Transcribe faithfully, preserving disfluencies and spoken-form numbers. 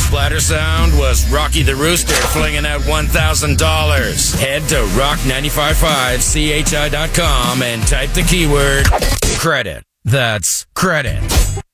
splatter sound was Rocky the Rooster flinging out one thousand dollars. Head to rock nine five five C H I dot com and type the keyword credit. That's credit.